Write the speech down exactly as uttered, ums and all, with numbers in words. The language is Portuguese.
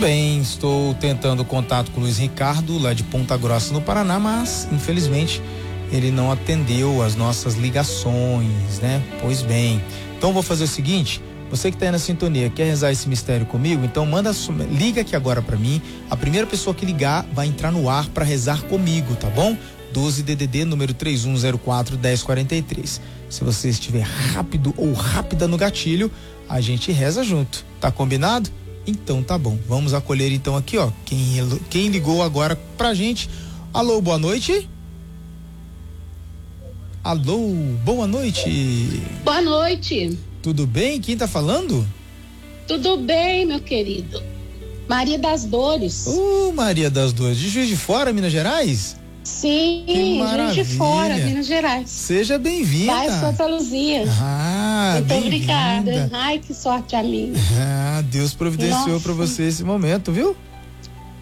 bem, estou tentando contato com o Luiz Ricardo, lá de Ponta Grossa, no Paraná, mas infelizmente ele não atendeu as nossas ligações, né? Pois bem, então vou fazer o seguinte, você que está aí na sintonia, quer rezar esse mistério comigo? Então manda, liga aqui agora para mim, a primeira pessoa que ligar vai entrar no ar para rezar comigo, tá bom? doze D D D, número três um zero quatro, um zero quatro três. Se você estiver rápido ou rápida no gatilho, a gente reza junto, tá combinado? Então tá bom, vamos acolher então aqui, ó, quem, quem ligou agora pra gente. Alô, boa noite. Alô, boa noite. Boa noite. Tudo bem? Quem tá falando? Tudo bem, meu querido. Maria das Dores. Ô, uh, Maria das Dores, de Juiz de Fora, Minas Gerais? Sim, Juiz de Fora, Minas Gerais. Seja bem-vinda. Vai, Santa Luzia. Ah, muito obrigada. Ai, que sorte a minha. Ah, Deus providenciou para você esse momento, viu?